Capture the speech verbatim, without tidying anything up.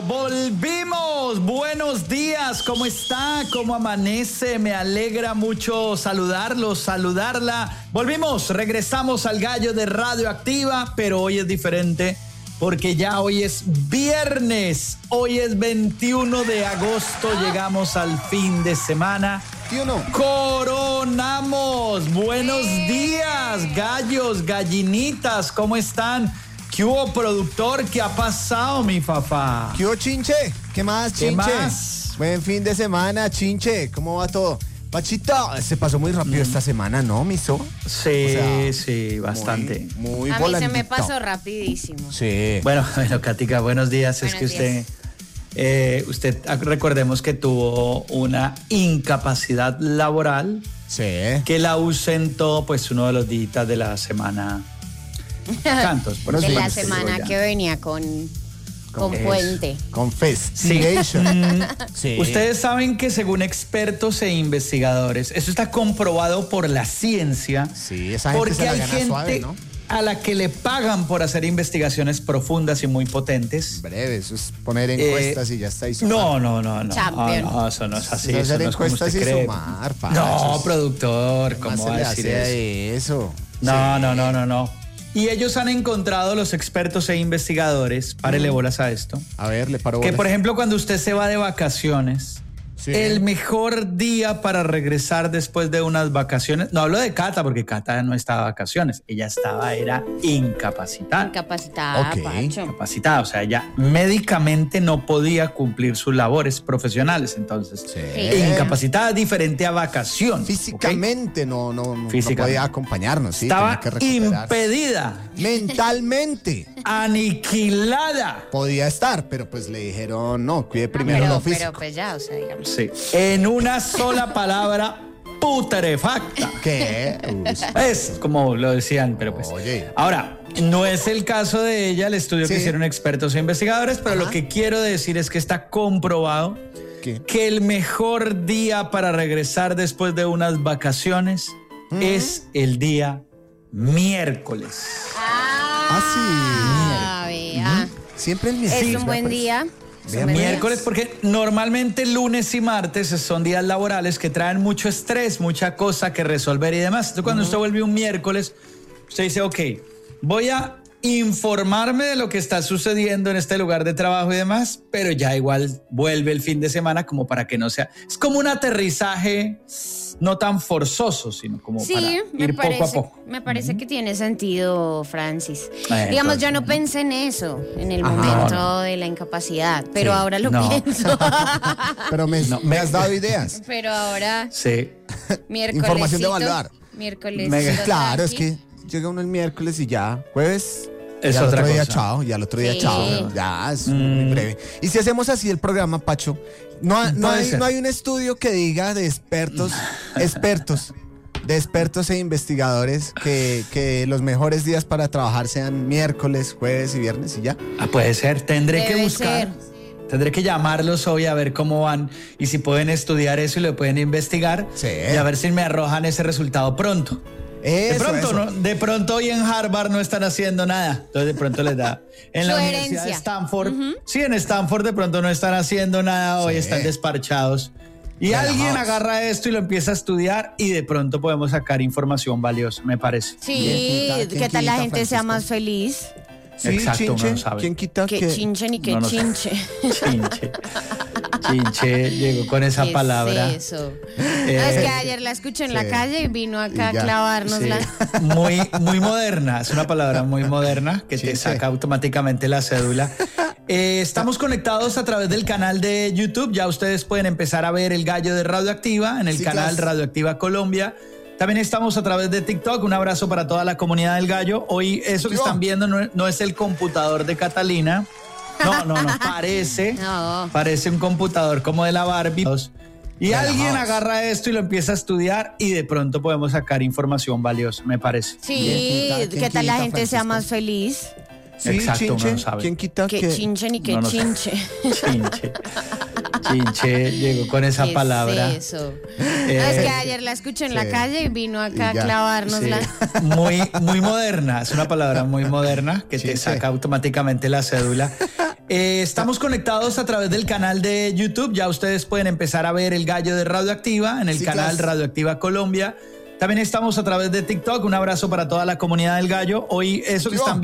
volvimos. Buenos días, ¿cómo está? ¿Cómo amanece? Me alegra mucho saludarlos, saludarla. Volvimos, regresamos al Gallo de Radioactiva, pero hoy es diferente porque ya hoy es viernes. Hoy es veintiuno de agosto, llegamos al fin de semana. veintiuno. Coronamos. Buenos días, gallos, gallinitas, ¿cómo están? ¿Qué hubo, productor? ¿Qué ha pasado, mi papá? ¿Qué hubo, Chinche? ¿Qué más, ¿Qué Chinche? más? Buen fin de semana, Chinche. ¿Cómo va todo? Pachito, se pasó muy rápido mm. esta semana, ¿no, Miso? Sí, o sea, sí, bastante. Muy, muy A volandito. mí se me pasó rapidísimo. Sí. Bueno, bueno, Katica, buenos días. Buenos es que días. usted, eh, usted, recordemos que tuvo una incapacidad laboral. Sí. Que la ausentó, pues, uno de los días de la semana. Cantos, por de eso la se semana digo ya. que venía con, con Eso. puente. Con Sí. festivation. Mm, Sí. Ustedes saben que según expertos e investigadores, eso está comprobado por la ciencia. Sí, esa gente porque se la hay gana gente suave, ¿no? a la que le pagan por hacer investigaciones profundas y muy potentes. Breve, eso es poner encuestas y ya está. Y sumar. No, no, no, no. Champion. No, no, eso no es así. Eso es Eso hacer no es como encuestas usted y cree. sumar, No, pachos. productor, ¿Cómo ¿cómo se va le a decir hace eso? eso? No, Sí. no, no, no, no. Y ellos han encontrado, los expertos e investigadores, párele bolas a esto, A ver, le paro que bolas. por ejemplo cuando usted se va de vacaciones, Sí. el mejor día para regresar después de unas vacaciones, no hablo de Cata porque Cata no estaba de vacaciones, ella estaba, era incapacitada. Incapacitada, Ok. Pacho. Incapacitada, o sea, ella médicamente no podía cumplir sus labores profesionales, entonces, Sí. incapacitada es diferente a vacación. ¿ok? Físicamente no, no, no, Físicamente. no podía acompañarnos. Sí, Estaba tenía que recuperarse. impedida, Mentalmente aniquilada. podía estar, pero pues le dijeron, no, cuide No, primero pero, lo físico. pero pues ya, o sea, digamos. Sí. En una sola palabra, putrefacta. ¿Qué? Uy, Es como lo decían, pero pues. Oye. Ahora, no es el caso de ella, el estudio Sí. que hicieron expertos e investigadores, pero Ajá. lo que quiero decir es que está comprobado ¿Qué? que el mejor día para regresar después de unas vacaciones es el día miércoles. Ah, Ah, vea. Siempre el Es miércoles. un buen pues. día. Es Vea, un buen día. Miércoles, porque normalmente lunes y martes son días laborales que traen mucho estrés, mucha cosa que resolver y demás. Entonces, cuando usted vuelve un miércoles, usted dice, ok, voy a informarme de lo que está sucediendo en este lugar de trabajo y demás, pero ya igual vuelve el fin de semana como para que no sea... Es como un aterrizaje no tan forzoso, sino como Sí, para me ir parece, poco a poco. me parece que tiene sentido, Francis. Eh, Digamos, yo entonces, no pensé en eso en el Ajá. momento No, de la incapacidad, pero Sí, ahora lo no. pienso. Pero me, No, me me- has dado ideas. Pero ahora, Sí. miércoles. Información de evaluar. Miércoles. Mega- Claro, es que llega uno el miércoles y ya, jueves. Es ya el otra otro día, cosa. chao, ya el otro día, Sí. chao. Ya, es Mm. muy breve. Y si hacemos así el programa, Pacho, no, ha- no, Puede hay, ser. no hay un estudio que diga de expertos, expertos, de expertos e investigadores que, que los mejores días para trabajar sean miércoles, jueves y viernes y ya. Ah, puede ser, tendré que Debe buscar. ser. Tendré que llamarlos hoy a ver cómo van y si pueden estudiar eso y lo pueden investigar Sí. y a ver si me arrojan ese resultado pronto. De Eso, pronto, eso. ¿no? De pronto hoy en Harvard no están haciendo nada. Entonces de pronto les da. En la Su Universidad de herencia. Stanford. Sí, en Stanford de pronto no están haciendo nada hoy, Sí. están desparchados. Y Relajados. alguien agarra esto y lo empieza a estudiar y de pronto podemos sacar información valiosa, me parece. Sí, ¿Quién quita? ¿qué ¿Quién tal la quita, gente sea Francisco? más feliz? Sí, Exacto, uno chinche. no sabe. ¿Quién quita Que que chinche ni que No, no sé. chinche. Chinche. Chinche llegó con esa ¿Qué palabra. es eso? Eh, No, es que ayer la escuché en la sí. calle y vino acá Y a ya. clavárnosla. Sí, muy, muy moderna, es una palabra muy moderna que Sí, te sí. saca automáticamente la cédula. Eh, estamos conectados a través del canal de YouTube, ya ustedes pueden empezar a ver el Gallo de Radioactiva en el Sí, canal claro. Radioactiva Colombia. También estamos a través de TikTok, un abrazo para toda la comunidad del Gallo. Hoy eso que Yo. están viendo no, no es el computador de Catalina, no, no, no, parece, No. parece un computador como de la Barbie. Y Relajados. alguien agarra esto y lo empieza a estudiar y de pronto podemos sacar información valiosa, me parece. Sí, ¿Quién quita? ¿qué ¿Quién tal la quita, gente sea Francisco? más feliz? Sí, Exacto, uno chinche. no sabe. ¿Quién quita Que que chinche ni que No, no sé. chinche. Chinche. Chinche llegó con esa ¿Qué palabra. es eso? Eh, No, es que ayer la escuché en la sí. calle y vino acá Y ya. a clavárnosla. Sí, muy, muy moderna, es una palabra muy moderna que Sí, te sí. saca automáticamente la cédula. Eh, estamos conectados a través del canal de YouTube. Ya ustedes pueden empezar a ver el gallo de Radioactiva en el Sí, canal claro. Radioactiva Colombia. También estamos a través de TikTok. Un abrazo para toda la comunidad del gallo. Hoy eso que Yo. están